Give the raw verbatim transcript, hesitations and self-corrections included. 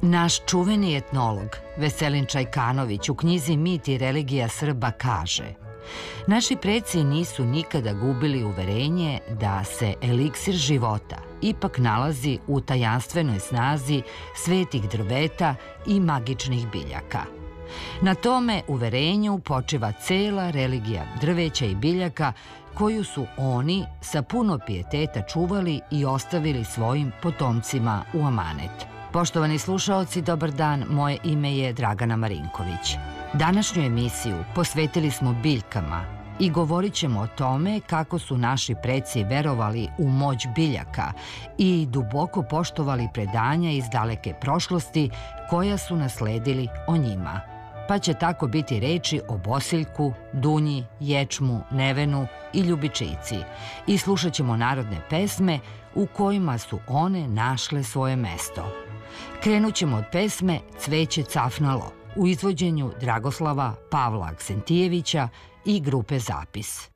Naš čuveni etnolog Veselin Čajkanović u knjizi Mit i religija Srba kaže: naši preci nisu nikada gubili uverenje da se eliksir života ipak nalazi u tajanstvenoj snazi svetih drveta i magičnih biljaka. Na tome uverenju počiva cela religija drveća i biljaka koju su oni sa puno pijeteta čuvali i ostavili svojim potomcima u amanet. Poštovani slušaoci, dobar dan, moje ime je Dragana Marinković. Današnju emisiju posvetili smo biljkama i govorit ćemo o tome kako su naši preci verovali u moć biljaka i duboko poštovali predanja iz daleke prošlosti koja su nasledili o njima. Pa će tako biti reči o bosiljku, dunji, ječmu, nevenu i ljubičici i slušat ćemo narodne pesme u kojima su one našle svoje mesto. Krenut ćemo od pesme Cveće cafnalo u izvođenju Dragoslava Pavla Aksentijevića i grupe Zapis.